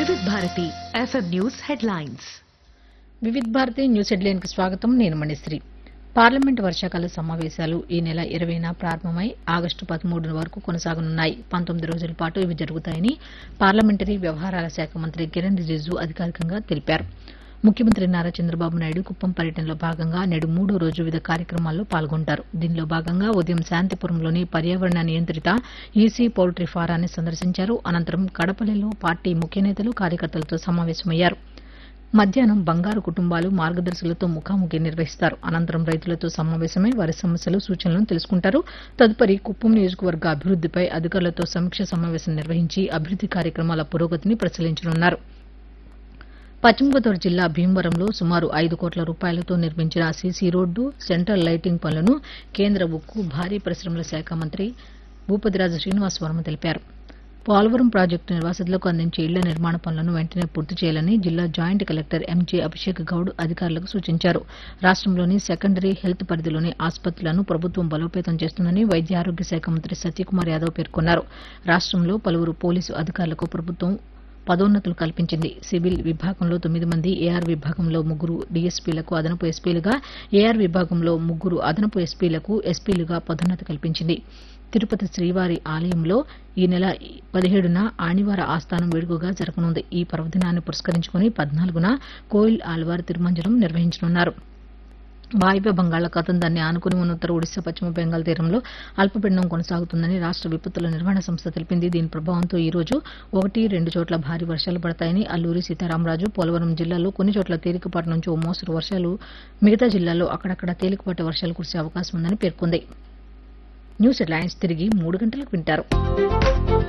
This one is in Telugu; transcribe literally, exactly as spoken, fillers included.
వివిధ Bharati FM news headlines. Vividh Bharati news headline కి స్వాగతం. నేను మణిశ్రీ. పార్లమెంటు వర్షాకాల సమావేశాలు ఈ నెల ఇరవైన ప్రారంభమై ఆగస్టు పదమూడు వరకు కొనసాగనున్నాయి. పంతొమ్మిది రోజుల పాటు ఇవి జరుగుతాయని పార్లమెంటరీ వ్యవహారాల శాఖ మంత్రి కిరణ్ రిజిజు అధికారికంగా తెలిపారు. ముఖ్యమంత్రి నారా చంద్రబాబు నాయుడు కుప్పం పర్యటనలో భాగంగా నేడు మూడో రోజు వివిధ కార్యక్రమాల్లో పాల్గొంటారు. దీనిలో భాగంగా ఉదయం శాంతిపురంలోని పర్యావరణ నియంత్రిత ఈసీ పౌల్ట్రీ ఫారాన్ని సందర్శించారు. అనంతరం కడపల్లిలో పార్టీ ముఖ్య నేతలు కార్యకర్తలతో సమావేశమయ్యారు. మధ్యాహ్నం బంగారు కుటుంబాలు మార్గదర్శులతో ముఖాముఖి నిర్వహిస్తారు. అనంతరం రైతులతో సమావేశమై వారి సమస్యలు, సూచనలను తెలుసుకుంటారు. తదుపరి కుప్పం నియోజకవర్గ అభివృద్దిపై అధికారులతో సమీక్ష సమావేశం నిర్వహించి అభివృద్ది కార్యక్రమాల పురోగతిని పరిశీలించనున్నారు. పశ్చిమ గోదావరి జిల్లా భీమవరంలో సుమారు ఐదు కోట్ల రూపాయలతో నిర్మించిన సీసీ రోడ్డు, సెంట్రల్ లైటింగ్ పనులను కేంద్ర ఉక్కు, భారీ పరిశ్రమల శాఖ మంత్రి భూపతిరాజు శ్రీనివాస్ వర్మ తెలిపారు. పోలవరం ప్రాజెక్టు నివాసితులకు అందించే ఇళ్ల నిర్మాణ పనులను వెంటనే పూర్తి చేయాలని జిల్లా జాయింట్ కలెక్టర్ ఎంజే అభిషేక్ గౌడ్ అధికారులకు సూచించారు. రాష్టంలోని సెకండరీ హెల్త్ పరిధిలోని ఆసుపత్రులను ప్రభుత్వం బలోపేతం చేస్తుందని వైద్య ఆరోగ్య శాఖ మంత్రి సత్యకుమార్ యాదవ్ పేర్కొన్నారు. రాష్టంలో పలువురు పోలీసు అధికారులకు ప్రభుత్వం పదోన్నతులు కల్పించింది. సివిల్ విభాగంలో తొమ్మిది మంది, ఏఆర్ విభాగంలో ముగ్గురు డీఎస్పీలకు అదనపు ఎస్పీలుగా, ఏఆర్ విభాగంలో ముగ్గురు అదనపు ఎస్పీలకు ఎస్పీలుగా పదోన్నతి కల్పించింది. తిరుపతి శ్రీవారి ఆలయంలో ఈ నెల పదిహేడున ఆణివార ఆస్థానం వేడుకగా జరగనుంది. ఈ పర్వదినాన్ని పురస్కరించుకుని పద్నాలుగున కోయిల్ ఆళ్వార్ తిరుమంజనం నిర్వహించనున్నారు. వాయువ్య బంగాళాఖాతం దాన్ని ఆనుకుని ఉన్న ఉత్తర ఒడిశా, పశ్చిమ బెంగాల్ తీరంలో అల్పపీడనం కొనసాగుతుందని రాష్ట విపత్తుల నిర్వహణ సంస్థ తెలిపింది. దీని ప్రభావంతో ఈ రోజు ఒకటి రెండు చోట్ల భారీ వర్షాలు పడతాయని అల్లూరి సీతారామరాజు, పోలవరం జిల్లాలో కొన్ని చోట్ల తేలికపాటి నుంచి ఓ మోస్తరు వర్షాలు, మిగతా జిల్లాల్లో అక్కడక్కడ తేలికపాటి వర్షాలు కురిసే అవకాశం ఉందని పేర్కొంది. న్యూస్ హెడ్లైన్స్ తిరిగి మూడు గంటలకు వింటారు.